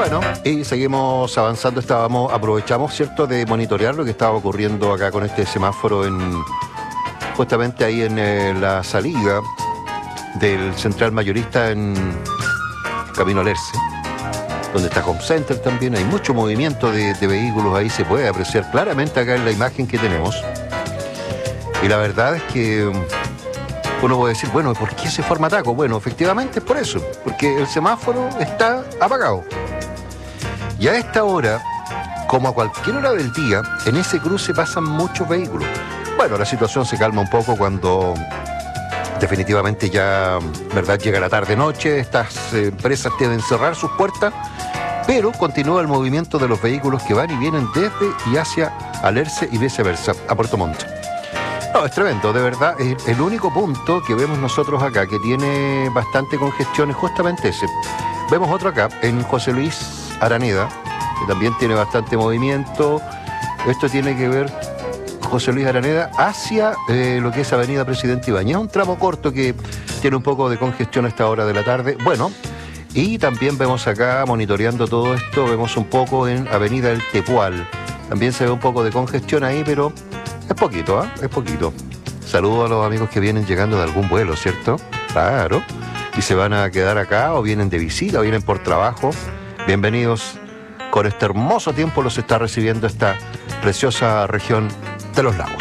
Bueno, y seguimos avanzando, aprovechamos, ¿cierto?, de monitorear lo que estaba ocurriendo acá con este semáforo justamente ahí en la salida del Central Mayorista en Camino Alerce, donde está Home Center también. Hay mucho movimiento de vehículos ahí, se puede apreciar claramente acá en la imagen que tenemos. Y la verdad es que uno puede decir, bueno, ¿por qué se forma taco? Bueno, efectivamente es por eso, porque el semáforo está apagado. Y a esta hora, como a cualquier hora del día, en ese cruce pasan muchos vehículos. Bueno, la situación se calma un poco cuando definitivamente ya, ¿verdad?, llega la tarde-noche, estas empresas deben cerrar sus puertas, pero continúa el movimiento de los vehículos que van y vienen desde y hacia Alerce y viceversa, a Puerto Montt. No, es tremendo, de verdad. El único punto que vemos nosotros acá que tiene bastante congestión es justamente ese. Vemos otro acá, en José Luis Araneda, que también tiene bastante movimiento. Esto tiene que ver, José Luis Araneda, hacia lo que es Avenida Presidente Ibáñez. Un tramo corto que tiene un poco de congestión a esta hora de la tarde. Bueno, y también vemos acá, monitoreando todo esto, vemos un poco en Avenida El Tepual. También se ve un poco de congestión ahí, pero es poquito, ¿eh? Es poquito. Saludos a los amigos que vienen llegando de algún vuelo, ¿cierto? Claro. Y se van a quedar acá, o vienen de visita, o vienen por trabajo. Bienvenidos. Con este hermoso tiempo los está recibiendo esta preciosa región de los lagos.